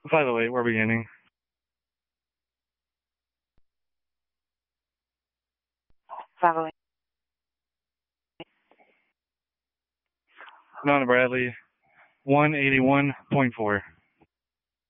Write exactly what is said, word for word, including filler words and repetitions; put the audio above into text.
five oh eight, we're beginning. five oh eight. Mount Bradley, one eighty-one point four.